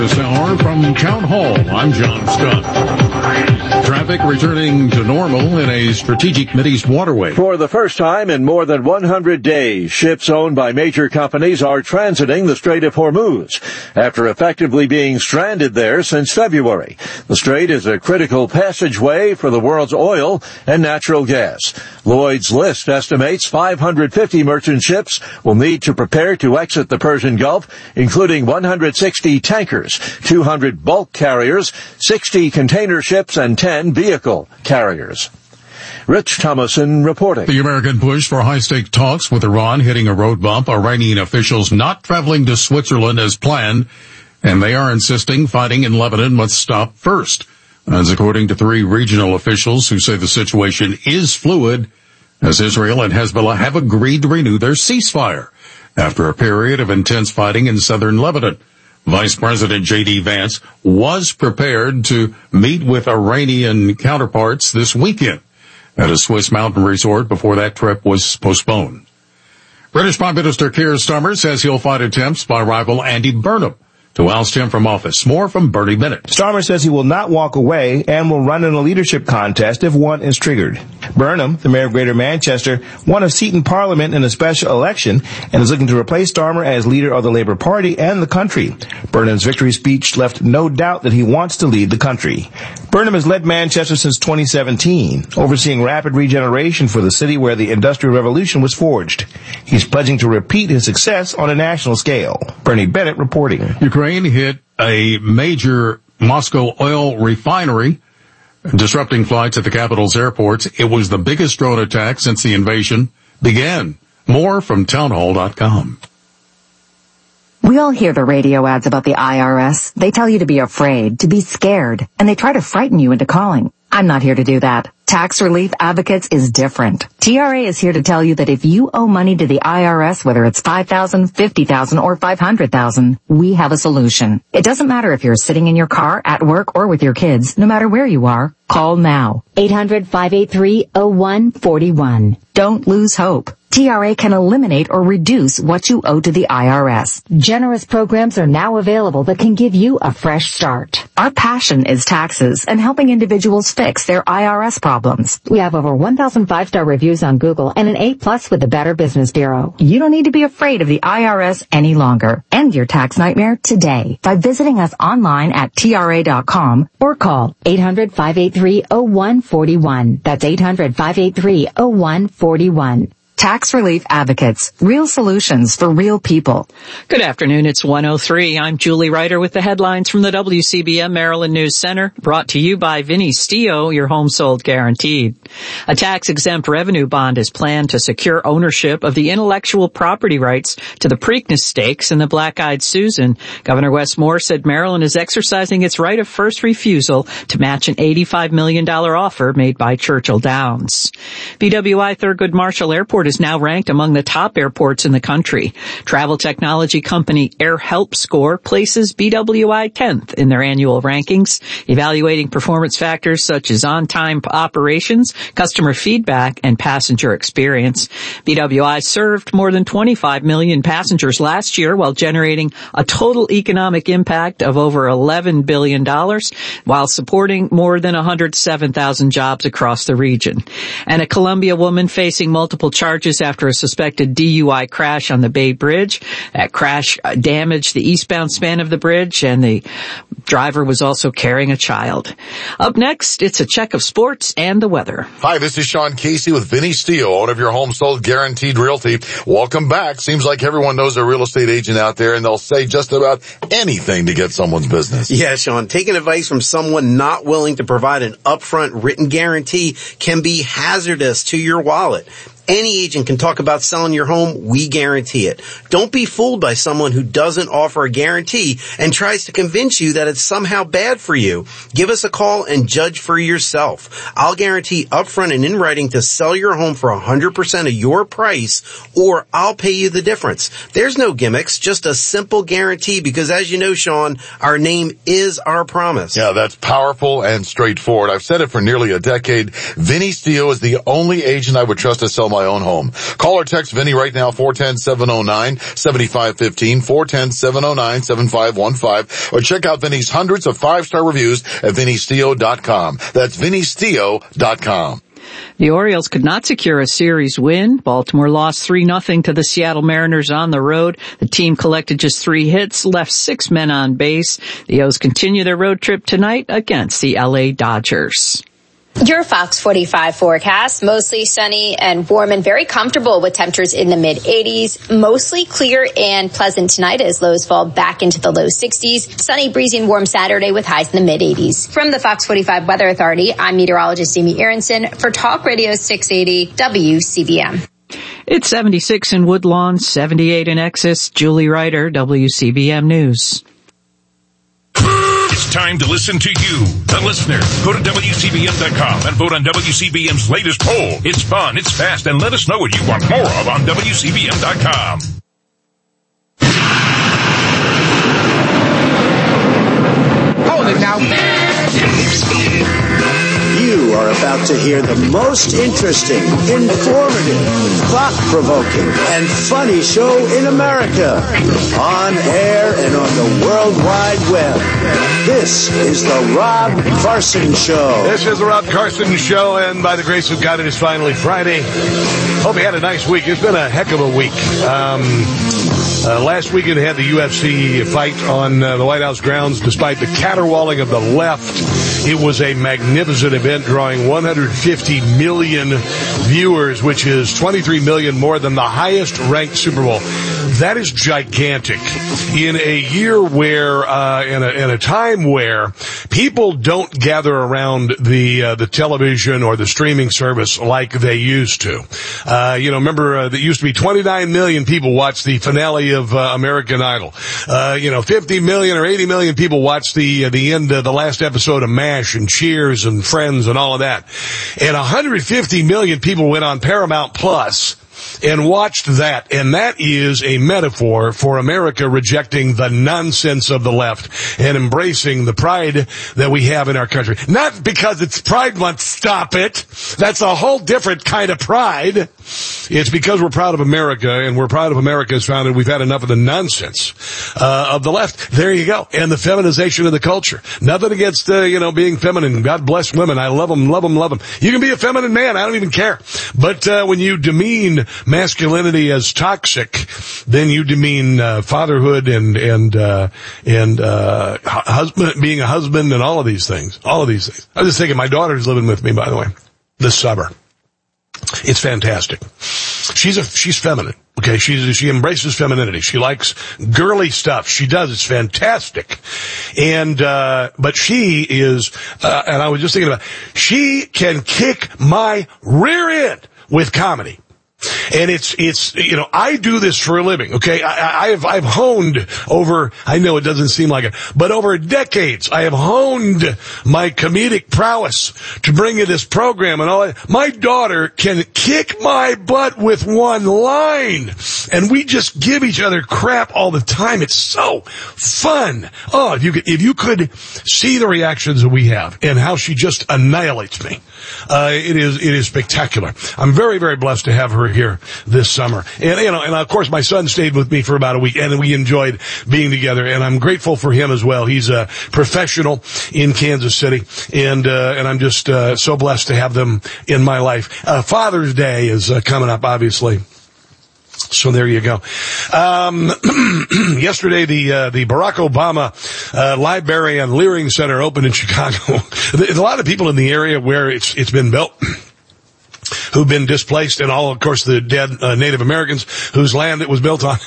This hour from Town Hall, I'm John Scott. Traffic returning to normal in a strategic Mideast waterway. For the first time in more than 100 days, ships owned by major companies are transiting the Strait of Hormuz after effectively being stranded there since February. The strait is a critical passageway for the world's oil and natural gas. Lloyd's List estimates 550 merchant ships will need to prepare to exit the Persian Gulf, including 160 tankers, 200 bulk carriers, 60 container ships, and 10 vehicle carriers. Rich Thomason reporting. The American push for high-stake talks with Iran hitting a road bump. Iranian officials not traveling to Switzerland as planned, and they are insisting fighting in Lebanon must stop first. That's according to 3 regional officials who say the situation is fluid as Israel and Hezbollah have agreed to renew their ceasefire after a period of intense fighting in southern Lebanon. Vice President J.D. Vance was prepared to meet with Iranian counterparts this weekend at a Swiss mountain resort before that trip was postponed. British Prime Minister Keir Starmer says he'll fight attempts by rival Andy Burnham to oust him from office. More from Bernie Bennett. Starmer says he will not walk away and will run in a leadership contest if one is triggered. Burnham, the mayor of Greater Manchester, won a seat in Parliament in a special election and is looking to replace Starmer as leader of the Labour Party and the country. Burnham's victory speech left no doubt that he wants to lead the country. Burnham has led Manchester since 2017, overseeing rapid regeneration for the city where the Industrial Revolution was forged. He's pledging to repeat his success on a national scale. Bernie Bennett reporting. Ukraine hit a major Moscow oil refinery, disrupting flights at the capital's airports. It was the biggest drone attack since the invasion began. More from townhall.com. We all hear the radio ads about the IRS. They tell you to be afraid, to be scared, and they try to frighten you into calling. I'm not here to do that. Tax Relief Advocates is different. TRA is here to tell you that if you owe money to the IRS, whether it's $5,000, $50,000, or $500,000, we have a solution. It doesn't matter if you're sitting in your car, at work, or with your kids. No matter where you are, call now. 800-583-0141. Don't lose hope. TRA can eliminate or reduce what you owe to the IRS. Generous programs are now available that can give you a fresh start. Our passion is taxes and helping individuals fix their IRS problems. We have over 1,000 5-star reviews on Google and an A+ with the Better Business Bureau. You don't need to be afraid of the IRS any longer. End your tax nightmare today by visiting us online at TRA.com or call 800-583-0141. That's 800-583-0141. Tax Relief Advocates. Real solutions for real people. Good afternoon. It's 1:03. I'm Julie Ryder with the headlines from the WCBM Maryland News Center, brought to you by Vinny Stio, your home sold guaranteed. A tax-exempt revenue bond is planned to secure ownership of the intellectual property rights to the Preakness Stakes and the Black-Eyed Susan. Governor Wes Moore said Maryland is exercising its right of first refusal to match an $85 million offer made by Churchill Downs. BWI Thurgood Marshall Airport is now ranked among the top airports in the country. Travel technology company AirHelp Score places BWI 10th in their annual rankings, evaluating performance factors such as on-time operations, customer feedback, and passenger experience. BWI served more than 25 million passengers last year while generating a total economic impact of over $11 billion while supporting more than 107,000 jobs across the region. And a Columbia woman facing multiple charges after a suspected DUI crash on the Bay Bridge. That crash damaged the eastbound span of the bridge, and the driver was also carrying a child. Up next, it's a check of sports and the weather. Hi, this is Sean Casey with Vinny Stio, owner of your home sold guaranteed realty. Welcome back. Seems like everyone knows a real estate agent out there, and they'll say just about anything to get someone's business. Yeah, Sean, taking advice from someone not willing to provide an upfront written guarantee can be hazardous to your wallet. Any agent can talk about selling your home. We guarantee it. Don't be fooled by someone who doesn't offer a guarantee and tries to convince you that it's somehow bad for you. Give us a call and judge for yourself. I'll guarantee upfront and in writing to sell your home for 100% of your price, or I'll pay you the difference. There's no gimmicks, just a simple guarantee, because as you know, Sean, our name is our promise. Yeah, that's powerful and straightforward. I've said it for nearly a decade. Vinny Stio is the only agent I would trust to sell my family-owned home. Call or text Vinny right now, 410-709-7515, 410-709-7515, or check out Vinny's hundreds of 5-star reviews at VinnyStio.com. That's VinnyStio.com. The Orioles could not secure a series win. Baltimore lost 3-0 to the Seattle Mariners on the road. The team collected just 3 hits, left 6 men on base. The O's continue their road trip tonight against the LA Dodgers. Your Fox 45 forecast, mostly sunny and warm and very comfortable with temperatures in the mid-80s. Mostly clear and pleasant tonight as lows fall back into the low 60s. Sunny, breezy, and warm Saturday with highs in the mid-80s. From the Fox 45 Weather Authority, I'm meteorologist Amy Aronson for Talk Radio 680 WCBM. It's 76 in Woodlawn, 78 in Exis. Julie Ryder, WCBM News. It's time to listen to you, the listener. Go to WCBM.com and vote on WCBM's latest poll. It's fun, it's fast, and let us know what you want more of on WCBM.com. Hold it now. You are about to hear the most interesting, informative, thought-provoking, and funny show in America. On air and on the World Wide Web. This is the Rob Carson Show. This is the Rob Carson Show, and by the grace of God, it is finally Friday. Hope you had a nice week. It's been a heck of a week. Last weekend had the UFC fight on the White House grounds. Despite the caterwauling of the left, it was a magnificent event, drawing 150 million viewers, which is 23 million more than the highest-ranked Super Bowl. That is gigantic. In a year where, in a time where people don't gather around the television or the streaming service like they used to. Remember, there used to be 29 million people watch the finale of American Idol. 50 million or 80 million people watch the end of the last episode of MASH and Cheers and Friends and all of that. And 150 million people went on Paramount Plus and watched that, and that is a metaphor for America rejecting the nonsense of the left and embracing the pride that we have in our country. Not because it's Pride Month, stop it. That's a whole different kind of pride. It's because we're proud of America, and we're proud of America as founded. We've had enough of the nonsense of the left. There you go. And the feminization of the culture. Nothing against, being feminine. God bless women. I love them, love them, love them. You can be a feminine man. I don't even care. But when you demean masculinity as toxic, then you demean fatherhood and husband, being a husband, and all of these things. All of these things. I was just thinking, my daughter's living with me, by the way, this summer. It's fantastic. She's feminine. Okay, she embraces femininity. She likes girly stuff. She does. It's fantastic. And but she is, and I was just thinking about, she can kick my rear end with comedy. And it's, I do this for a living, okay? I've honed over, I know it doesn't seem like it, but over decades, I have honed my comedic prowess to bring you this program and all that. My daughter can kick my butt with one line, and we just give each other crap all the time. It's so fun. Oh, if you could see the reactions that we have and how she just annihilates me. It is spectacular. I'm very, very blessed to have her here this summer. And of course my son stayed with me for about a week, and we enjoyed being together, and I'm grateful for him as well. He's a professional in Kansas City, and I'm just so blessed to have them in my life. Father's Day is coming up, obviously. So there you go. Yesterday, the Barack Obama Library and Leering Center opened in Chicago. There's a lot of people in the area where it's been built who've been displaced, and all, of course, the dead Native Americans whose land it was built on.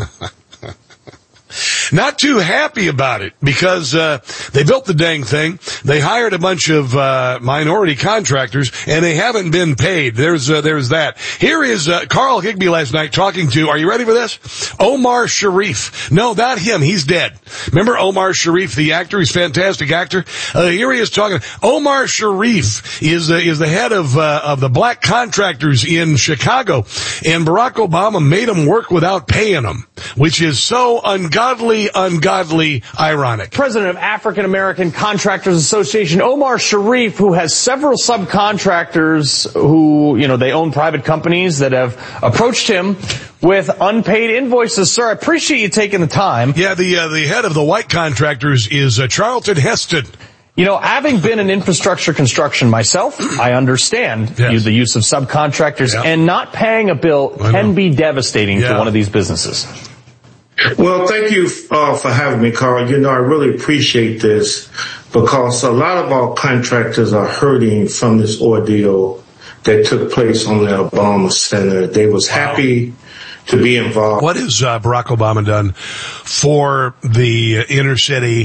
Not too happy about it because they built the dang thing. They hired a bunch of minority contractors, and they haven't been paid. There's that. Here is Carl Higbee last night talking to, are you ready for this? Omar Sharif. No, not him. He's dead. Remember Omar Sharif, the actor? He's a fantastic actor. Here he is talking. Omar Sharif is the head of the black contractors in Chicago, and Barack Obama made him work without paying them, which is so ungodly utterly ungodly ironic. President of African American Contractors Association, Omar Sharif, who has several subcontractors who, they own private companies that have approached him with unpaid invoices. Sir, I appreciate you taking the time. Yeah, the head of the white contractors is Charlton Heston. Having been in infrastructure construction myself, I understand the use of subcontractors, and not paying a bill can be devastating to one of these businesses. Well, thank you for having me, Carl. I really appreciate this because a lot of our contractors are hurting from this ordeal that took place on the Obama Center. They was happy to be involved. What has Barack Obama done for the inner city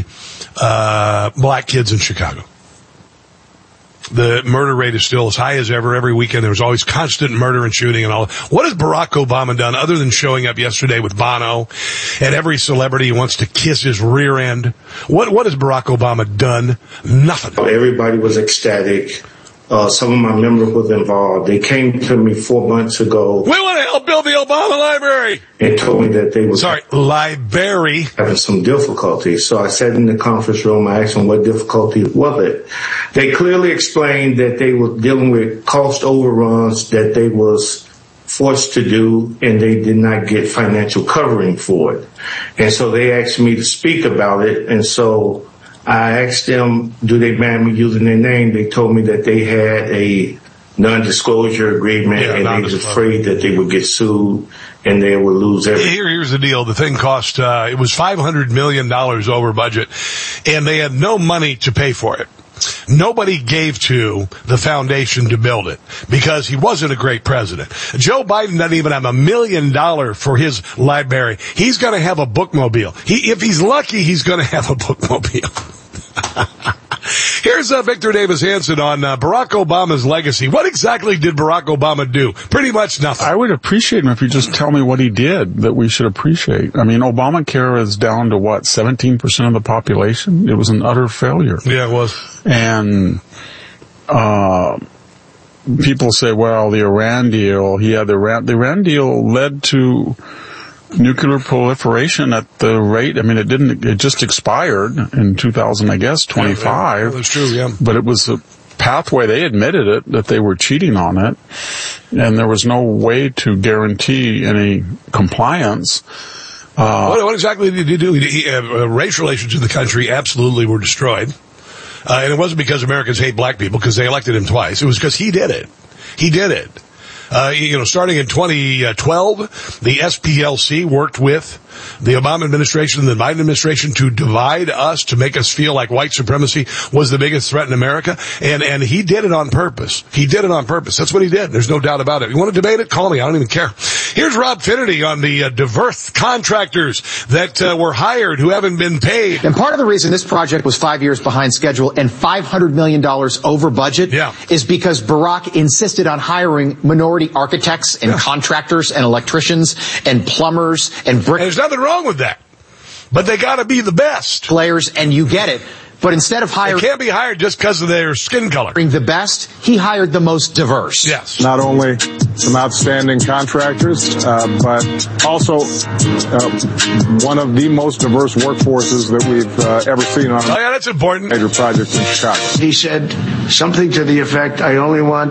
black kids in Chicago? The murder rate is still as high as ever. Every weekend there's always constant murder and shooting and all. What has Barack Obama done other than showing up yesterday with Bono and every celebrity who wants to kiss his rear end? What has Barack Obama done? Nothing. Everybody was ecstatic. Some of my members was involved. They came to me 4 months ago. We want to help build the Obama Library. And told me that they was library having some difficulties. So I sat in the conference room. I asked them what difficulty was it. They clearly explained that they were dealing with cost overruns that they was forced to do, and they did not get financial covering for it. And so they asked me to speak about it. And so I asked them, do they ban me using their name? They told me that they had a non-disclosure agreement, and they was afraid that they would get sued and they would lose everything. Here's the deal. The thing cost, it was $500 million over budget, and they had no money to pay for it. Nobody gave to the foundation to build it because he wasn't a great president. Joe Biden doesn't even have $1 million for his library. He's going to have a bookmobile. If he's lucky, he's going to have a bookmobile. Here's Victor Davis Hanson on Barack Obama's legacy. What exactly did Barack Obama do? Pretty much nothing. I would appreciate him if you just tell me what he did that we should appreciate. I mean, Obamacare is down to 17% of the population? It was an utter failure. Yeah, it was. And people say, well, the Iran deal, the Iran deal led to nuclear proliferation at the rate. I mean, it just expired in 2000, I guess, 25. Yeah, that's true, yeah. But it was a pathway. They admitted it, that they were cheating on it. And there was no way to guarantee any compliance. What exactly did he do? Race relations in the country absolutely were destroyed. And it wasn't because Americans hate black people, because they elected him twice. It was because he did it. He did it. Starting in 2012, the SPLC worked with the Obama administration and the Biden administration to divide us, to make us feel like white supremacy was the biggest threat in America. And he did it on purpose. He did it on purpose. That's what he did. There's no doubt about it. You want to debate it? Call me. I don't even care. Here's Rob Finnerty on the diverse contractors that were hired who haven't been paid. And part of the reason this project was 5 years behind schedule and $500 million over budget is because Barack insisted on hiring minority architects and contractors and electricians and plumbers and brick. There's nothing wrong with that. But they gotta be the best. Players, and you get it. But instead of hiring... They can't be hired just because of their skin color. The best, he hired the most diverse. Yes. Not only some outstanding contractors, but also one of the most diverse workforces that we've ever seen on that's important. Major projects in Chicago. He said something to the effect, I only want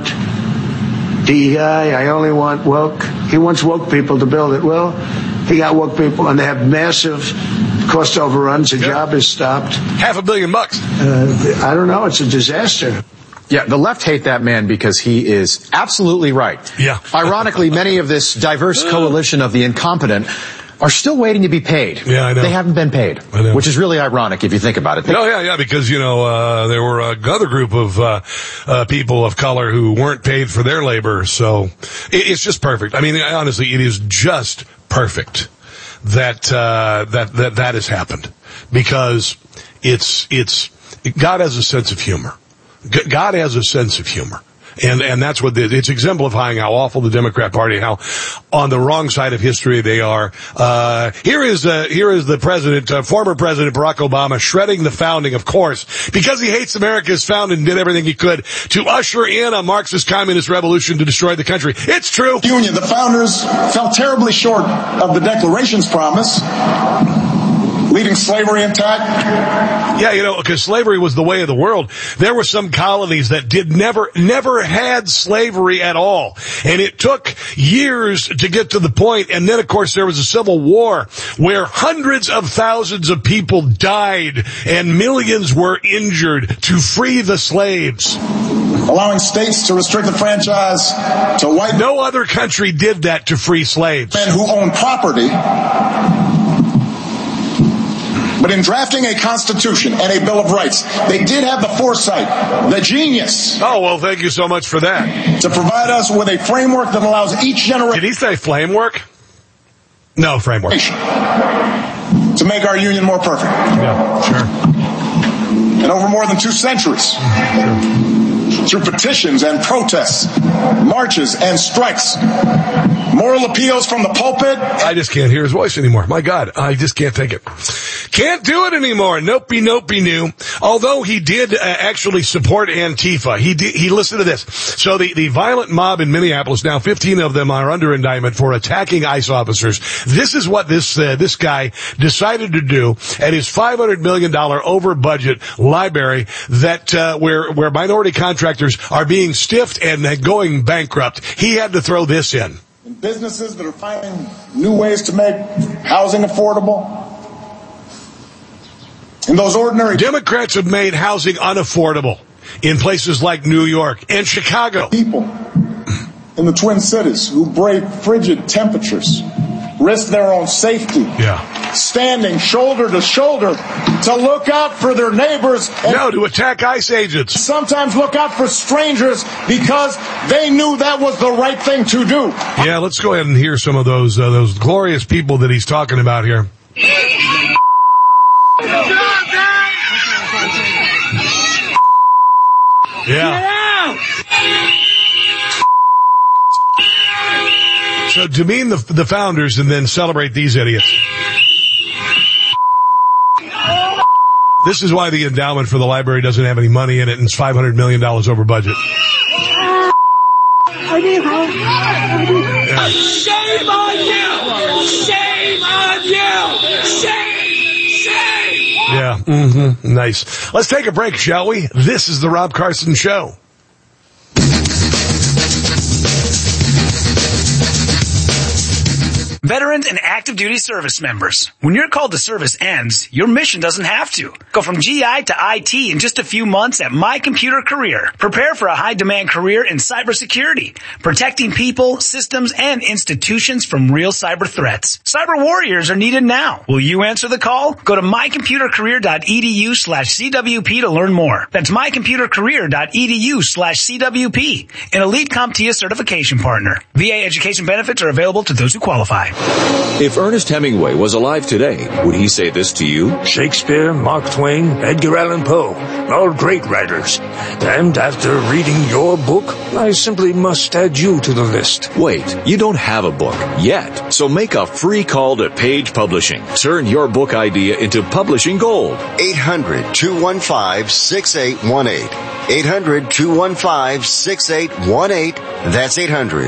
DEI, I only want woke. He wants woke people to build it. Well, he got woke people, and they have massive cost overruns. The job is stopped. $500 million. I don't know. It's a disaster. Yeah, the left hate that man because he is absolutely right. Yeah. Ironically, many of this diverse coalition of the incompetent are still waiting to be paid. Yeah, I know. They haven't been paid, which is really ironic if you think about it. Because, there were another group of people of color who weren't paid for their labor, so it's just perfect. I mean, honestly, it is just perfect that has happened, because it's God has a sense of humor. God has a sense of humor. And that's what it's exemplifying how awful the Democrat Party, how on the wrong side of history they are. Here is the president, former President Barack Obama, shredding the founding, of course, because he hates America's founding and did everything he could to usher in a Marxist communist revolution to destroy the country. It's true. Union, the founders fell terribly short of the Declaration's promise. leaving slavery intact? Yeah, because slavery was the way of the world. There were some colonies that never had slavery at all. And it took years to get to the point. And then, of course, there was a civil war where hundreds of thousands of people died and millions were injured to free the slaves. Allowing states to restrict the franchise to white... No other country did that to free slaves. Men who own property. But in drafting a constitution and a Bill of Rights, they did have the foresight, the genius. Oh, well, thank you so much for that. To provide us with a framework that allows each generation... Did he say framework? No, framework. To make our union more perfect. Yeah, sure. And over more than 2 centuries. Sure. Through petitions and protests, marches and strikes, moral appeals from the pulpit. I just can't hear his voice anymore. My God, I just can't take it. Can't do it anymore. Nopey new. Although he did actually support Antifa. He listened to this. So the violent mob in Minneapolis, now 15 of them are under indictment for attacking ICE officers. This is what this guy decided to do at his $500 million over budget library that where minority contractors are being stiffed and going bankrupt. He had to throw this in. And businesses that are finding new ways to make housing affordable. And those ordinary Democrats have made housing unaffordable in places like New York and Chicago. People in the Twin Cities who brave frigid temperatures, risk their own safety. Yeah. Standing shoulder to shoulder to look out for their neighbors. No, to attack ICE agents. Sometimes look out for strangers because they knew that was the right thing to do. Yeah, let's go ahead and hear some of those glorious people that he's talking about here. Yeah. So demean the founders and then celebrate these idiots. This is why the endowment for the library doesn't have any money in it and it's $500 million over budget. Yeah. Shame on you! Shame on you! Shame! Yeah, nice. Let's take a break, shall we? This is the Rob Carson Show. Veterans and active duty service members. When your call to service ends, your mission doesn't have to. Go from GI to IT in just a few months at My Computer Career. Prepare for a high-demand career in cybersecurity, protecting people, systems, and institutions from real cyber threats. Cyber warriors are needed now. Will you answer the call? Go to mycomputercareer.edu/CWP to learn more. That's mycomputercareer.edu/CWP, an elite CompTIA certification partner. VA education benefits are available to those who qualify. If Ernest Hemingway was alive today, would he say this to you? Shakespeare, Mark Twain, Edgar Allan Poe, all great writers. And after reading your book, I simply must add you to the list. Wait, you don't have a book yet, so make a free call to Page Publishing. Turn your book idea into publishing gold. 800-215-6818. 800-215-6818. That's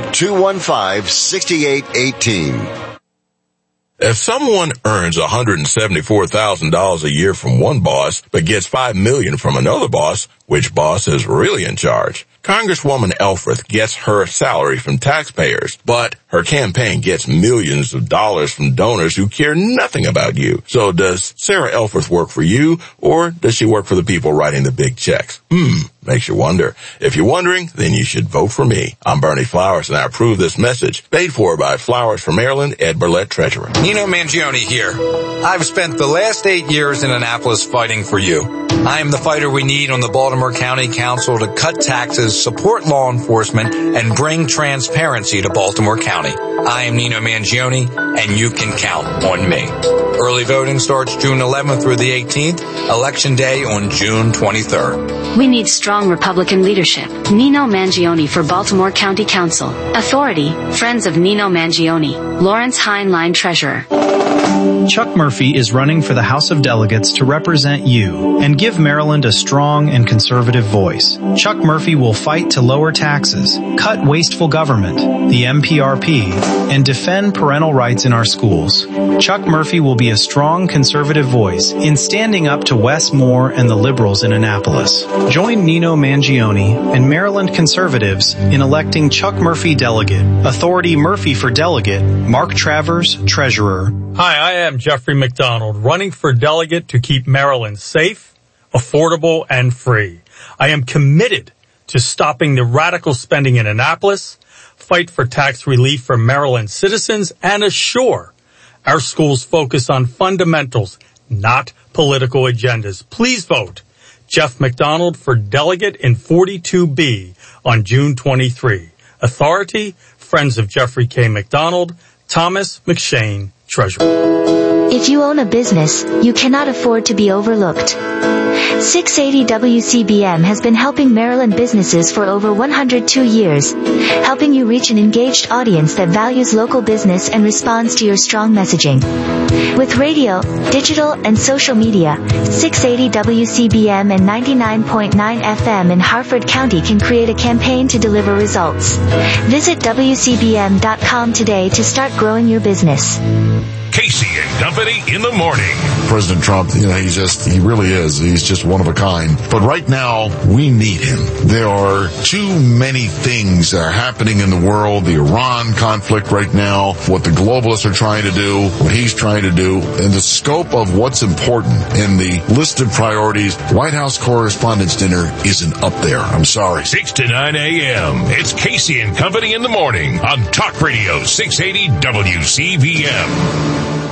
800-215-6818. If someone earns $174,000 a year from one boss, but gets $5 million from another boss, which boss is really in charge? Congresswoman Elfreth gets her salary from taxpayers, but her campaign gets millions of dollars from donors who care nothing about you. So does Sarah Elfreth work for you, or does she work for the people writing the big checks? Makes you wonder. If you're wondering, then you should vote for me. I'm Bernie Flowers, and I approve this message. Paid for by Flowers for Maryland, Ed Burlett, Treasurer. Nino Mangione here. I've spent the last 8 years in Annapolis fighting for you. I am the fighter we need on the Baltimore County Council to cut taxes, support law enforcement, and bring transparency to Baltimore County. I am Nino Mangione, and you can count on me. Early voting starts June 11th through the 18th. Election Day on June 23rd. We need strong Republican leadership. Nino Mangione for Baltimore County Council. Authority, Friends of Nino Mangione. Lawrence Heinlein, Treasurer. Chuck Murphy is running for the House of Delegates to represent you and give Maryland a strong and conservative voice. Chuck Murphy will fight to lower taxes, cut wasteful government, the MPRP, and defend parental rights in our schools. Chuck Murphy will be a strong conservative voice in standing up to Wes Moore and the liberals in Annapolis. Join Nino Mangione and Maryland conservatives in electing Chuck Murphy delegate, Authority Murphy for delegate, Mark Travers, treasurer. Hi, I am Jeffrey McDonald, running for delegate to keep Maryland safe, affordable, and free. I am committed to stopping the radical spending in Annapolis, fight for tax relief for Maryland citizens, and assure our schools focus on fundamentals, not political agendas. Please vote Jeff McDonald for delegate in 42B on June 23. Authority, Friends of Jeffrey K. McDonald, Thomas McShane, Treasurer. If you own a business, you cannot afford to be overlooked. 680 WCBM has been helping Maryland businesses for over 102 years, helping you reach an engaged audience that values local business and responds to your strong messaging. With radio, digital, and social media, 680 WCBM and 99.9 FM in Harford County can create a campaign to deliver results. Visit WCBM.com today to start growing your business. Casey and Company in the morning. President Trump, he really is. He's just one of a kind. But right now, we need him. There are too many things that are happening in the world. The Iran conflict right now, what the globalists are trying to do, what he's trying to do, and the scope of what's important in the list of priorities. White House Correspondents' Dinner isn't up there. I'm sorry. 6 to 9 a.m. It's Casey and Company in the morning on Talk Radio 680 WCBM.